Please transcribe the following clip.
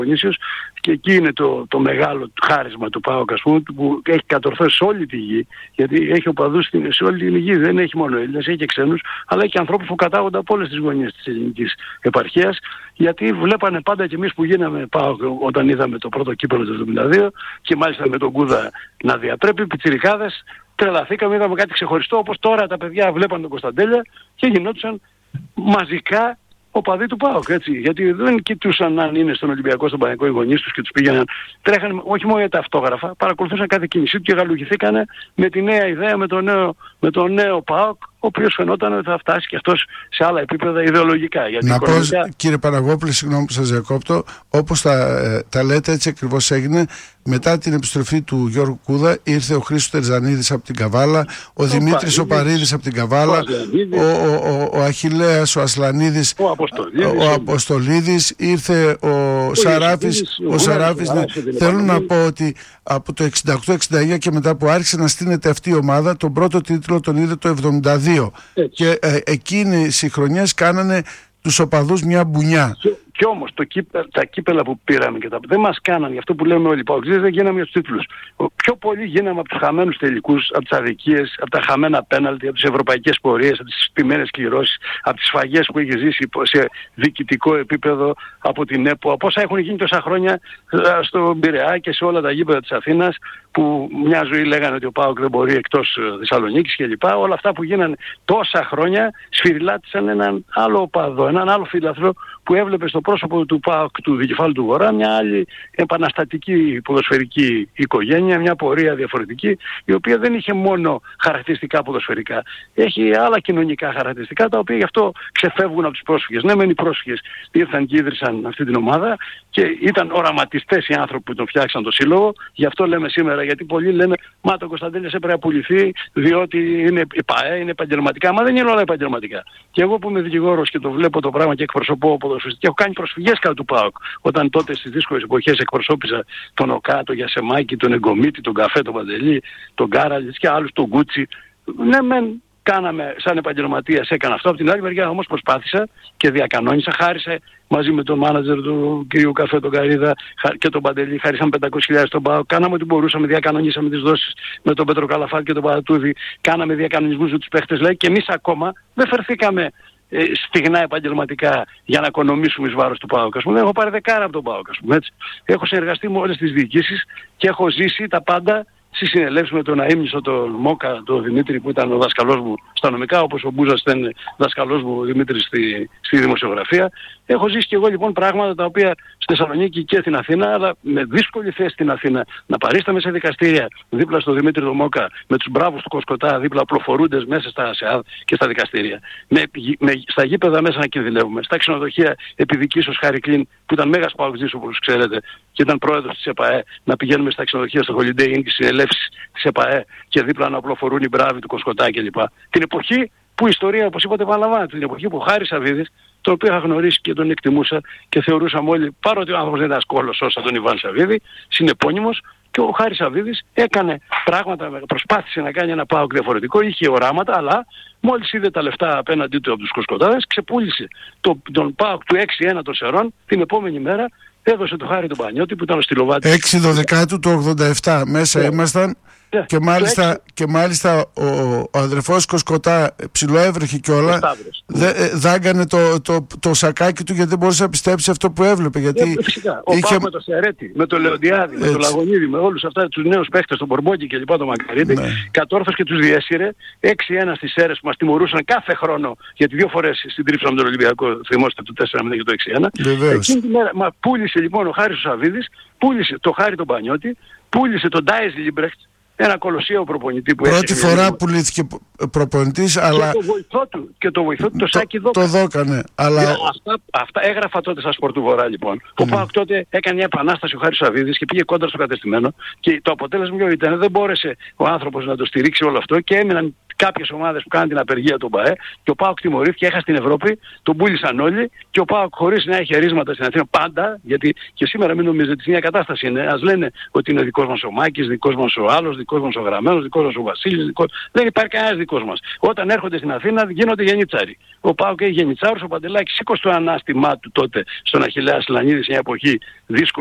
και εκεί είναι το μεγάλο χάρισμα του ΠΑΟΚ, ας πούμε, που έχει κατορθώσει σε όλη τη γη, γιατί έχει οπαδούς σε όλη τη γη, δεν έχει μόνο Έλληνες, έχει και ξένους, αλλά έχει και ανθρώπους που κατάγονται από όλες τις γωνιές της ελληνικής επαρχίας, γιατί βλέπανε πάντα και εμείς που γίναμε ΠΑΟΚ όταν είδαμε το πρώτο κύπελλο του 1972 και μάλιστα με τον Κούδα να διατρέπει, πιτσιρικάδες, τρελαθήκαμε, είδαμε κάτι ξεχωριστό, όπως τώρα τα παιδιά βλέπαν τον Κωνσταντέλια και γινόντουσαν μαζικά οπαδοί του ΠΑΟΚ, έτσι. Γιατί δεν κοιτούσαν αν είναι στον Ολυμπιακό, στον Παναθηναϊκό οι γονείς τους και τους πήγαιναν. Τρέχανε όχι μόνο για τα αυτόγραφα, παρακολουθούσαν κάθε κίνησή του και γαλουχηθήκανε με τη νέα ιδέα, με το νέο ΠΑΟΚ, ο οποίος φαινόταν ότι θα φτάσει και αυτός σε άλλα επίπεδα ιδεολογικά. Γιατί να πω, κύριε Παναγόπουλε, συγγνώμη που σας διακόπτω, όπως τα λέτε, έτσι ακριβώς έγινε. Μετά την επιστροφή του Γιώργου Κούδα ήρθε ο Χρήστος Τερζανίδης από την Καβάλα, ο Δημήτρης ο Παρίδης από την Καβάλα, ο Αχιλλέας, ο Ασλανίδης, ο Αποστολίδης, ήρθε ο Σαράφης. Θέλω να πω ότι από το 68-69 και μετά που άρχισε να στείνεται αυτή η ομάδα, τον πρώτο τίτλο τον είδε το 72. Και εκείνες οι χρονιές κάνανε τους οπαδούς μια μπουνιά. Και όμως τα κύπελα που πήραμε και δεν μας κάνανε, γι' αυτό που λέμε όλοι οι Παοκτζίδες, δεν γίναμε για τους τίτλους. Πιο πολύ γίναμε από τους χαμένους τελικούς, από τις αδικίες, από τα χαμένα πέναλτι, από τις ευρωπαϊκές πορείες, από τις στιμένες κληρώσεις, από τις σφαγές που έχει ζήσει σε διοικητικό επίπεδο από την ΕΠΟ, από όσα έχουν γίνει τόσα χρόνια στον Πειραιά και σε όλα τα γήπεδα της Αθήνας, που μια ζωή λέγανε ότι ο ΠΑΟΚ δεν μπορεί εκτός Θεσσαλονίκης κλπ. Όλα αυτά που γίνανε τόσα χρόνια σφυριλάτησαν έναν άλλο οπαδό, έναν άλλο φίλαθρο που έβλεπε στο πρόσωπο του ΠΑΟΚ, του δικεφάλου του Βορρά, μια άλλη επαναστατική ποδοσφαιρική οικογένεια, μια πορεία διαφορετική, η οποία δεν είχε μόνο χαρακτηριστικά ποδοσφαιρικά. Έχει άλλα κοινωνικά χαρακτηριστικά, τα οποία γι' αυτό ξεφεύγουν από τους πρόσφυγες. Ναι, μεν οι πρόσφυγες ήρθαν και ίδρυσαν αυτή την ομάδα και ήταν οραματιστές οι άνθρωποι που τον φτιάξαν το σύλλογο. Γι' αυτό λέμε σήμερα, γιατί πολλοί λένε μα το Κωνσταντέλιας έπρεπε να πουληθεί διότι είναι ΠΑΕ, είναι επαγγελματικά. Μα δεν είναι όλα επαγγελματικά. Και εγώ που είμαι δικηγόρος και το βλέπω το πράγμα και εκπροσωπώ ποδοσφαιριστές και έχω κάνει προσφυγές κατά του ΠΑΟΚ, όταν τότε στις δύσκολες εποχές εκπροσώπησα τον ΟΚΑ, τον Γιασεμάκη, τον Εγκομίτη, τον Καφέ, τον Παντελή, τον Κάραλιτς και άλλους, τον Γκούτσι. Ναι, μεν κάναμε σαν επαγγελματίας, έκανα αυτό. Από την άλλη μεριά όμως προσπάθησα και διακανόνισα, χάρισα μαζί με τον μάνατζερ του κ. Καφέ, τον Καρίδα και τον Παντελή, χάρισαν 500.000 στον ΠΑΟΚ. Κάναμε ό,τι μπορούσαμε, διακανονίσαμε τις δόσεις με τον Πέτρο Καλαφάτη και τον Παρατούδη. Κάναμε διακανονισμούς με τους παίχτες, λέει, και εμείς ακόμα δεν φερθήκαμε στιγνά επαγγελματικά για να οικονομήσουμε εις βάρος του ΠΑΟΚ. Έχω πάρει δεκάρα από τον ΠΑΟΚ, έτσι. Έχω συνεργαστεί με όλες τις διοικήσεις και έχω ζήσει τα πάντα στις συνελεύσεις με τον αείμνηστο, τον Μόκα, τον Δημήτρη που ήταν ο δάσκαλός μου στα νομικά, όπως ο Μπούζας ήταν δάσκαλός μου ο Δημήτρης στη δημοσιογραφία. Έχω ζήσει και εγώ λοιπόν πράγματα τα οποία στη Θεσσαλονίκη και στην Αθήνα, αλλά με δύσκολη θέση στην Αθήνα, να παρίσταμε σε δικαστήρια δίπλα στο Δημήτρη τον Μόκα, με τους μπράβους του Κοσκοτά δίπλα πλοφορούντες μέσα στα ΑΣΕΑΔ και στα δικαστήρια. Στα γήπεδα μέσα να κινδυνεύουμε, στα ξενοδοχεία επιδικήσεως Χάρη Κλίν, που ήταν μέγας παουτζής όπως ξέρετε και ήταν πρόεδρος της ΕΠΑΕ, να πηγαίνουμε στα ξενοδοχεία στο Holiday Inn και συνελεύσεις της ΕΠΑΕ και δίπλα να πλοφορούν οι μπράβοι του Κοσκοτά κλπ. Την εποχή που η ιστορία, όπως είπατε, επαναλαμβάνεται, την εποχή που ο Χάρης Σαββίδης, τον οποίο είχα γνωρίσει και τον εκτιμούσα και θεωρούσαμε όλοι, παρότι ο άνθρωπος δεν ήταν κόλος σαν τον Ιβάν Σαββίδη, συνεπώνυμος, και ο Χάρης Σαββίδης έκανε πράγματα, προσπάθησε να κάνει ένα ΠΑΟΚ διαφορετικό, είχε οράματα, αλλά μόλις είδε τα λεφτά απέναντί του από τους Κοσκοτάδες, ξεπούλησε τον ΠΑΟΚ του 6-1 των Σερών την επόμενη μέρα. Έδωσε το Χάρη τον Πανιώτη που ήταν ο Στυλοβάτης. 6/12 του 87 μέσα ήμασταν. Και μάλιστα ο αδερφός Κοσκοτά ψιλοέβρεχε κιόλα. Δάγκανε το σακάκι του γιατί δεν μπορούσε να πιστέψει αυτό που έβλεπε. Γιατί φυσικά. Με το Σερέτη, με το Λεοντιάδη, με το Λαγωνίδη, με όλους αυτά τους νέους παίχτες, τον Μπορμπόκη και λοιπά, τον Μακαρίτη, κατόρθωσε και τους διέσυρε 6-1 στις αίρες που μας τιμωρούσαν κάθε χρόνο, γιατί 2 φορές συντρίψαμε τον Ολυμπιακό, θυμόστε το 4-0 και το 6-1. Εκείνη τη μέρα πούλησε λοιπόν ο Χάρης ο Σαββίδης, πούλησε το Χάρη τον Πανιώτη, πούλησε τον Ντάις Λίμπρεχτ, ένα κολοσσίο προπονητή που πρώτη φορά πουλήθηκε προπονητής, αλλά και το βοηθό του το Σάκη Δόκα. Το Δόκανε, αλλά αυτά έγραφα τότε στα Σπορ του Βορρά λοιπόν. Ο ΠΑΟΚ τότε έκανε μια επανάσταση ο Χάρης Σαββίδης και πήγε κόντρα στο κατεστημένο και το αποτέλεσμα ποιο ήταν? Δεν μπόρεσε ο άνθρωπος να το στηρίξει όλο αυτό και έμειναν κάποιες ομάδες που κάνουν την απεργία των ΠΑΕ, και ο ΠΑΟΚ τιμωρήθηκε, έχασε την Ευρώπη, τον πούλησαν όλοι, και ο ΠΑΟΚ χωρίς να έχει αρίσματα στην Αθήνα πάντα, γιατί και σήμερα μην νομίζετε ότι μια κατάσταση είναι. Ας λένε ότι είναι δικός μας ο Μάκης, δικός μας ο άλλος, δικός μας ο Γραμμένος, δικός μας ο Βασίλης, δεν υπάρχει κανένας δικός μας. Όταν έρχονται στην Αθήνα γίνονται γενιτσάροι. Ο ΠΑΟΚ έχει γενιτσάρους, ο Παντελάκης σήκωσε το ανάστημά του τότε στον Αχιλλέα Σλανίδη σε μια εποχή δύσκολη.